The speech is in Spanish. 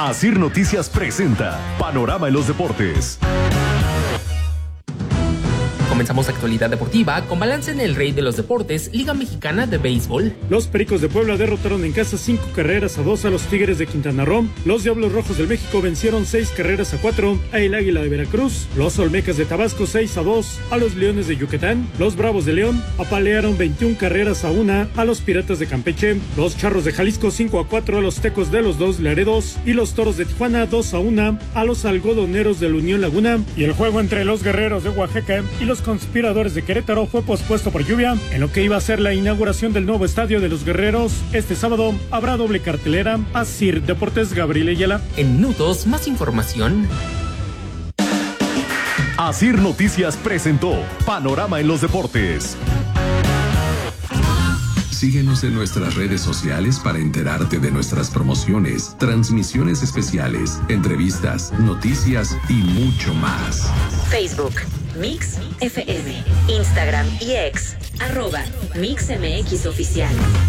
Asir Noticias presenta Panorama en los Deportes. Comenzamos actualidad deportiva con balance en el Rey de los Deportes, Liga Mexicana de Béisbol. Los Pericos de Puebla derrotaron en casa 5-2 a los Tigres de Quintana Roo. Los Diablos Rojos del México vencieron 6-4 a el Águila de Veracruz. Los Olmecas de Tabasco 6-2 a los Leones de Yucatán. Los Bravos de León apalearon 21-1 a los Piratas de Campeche. Los Charros de Jalisco 5-4 a los Tecos de los Dos Laredos. Y los Toros de Tijuana 2-1 a los Algodoneros de la Unión Laguna. Y el juego entre los Guerreros de Oaxaca y los Conspiradores de Querétaro fue pospuesto por lluvia. En lo que iba a ser la inauguración del nuevo estadio de los Guerreros, este sábado habrá doble cartelera. Asir Deportes, Gabriel Ayala. En minutos, más información. Asir Noticias presentó Panorama en los Deportes. Síguenos en nuestras redes sociales para enterarte de nuestras promociones, transmisiones especiales, entrevistas, noticias y mucho más. Facebook, Mix FM, Instagram y X, @MixMX Oficial.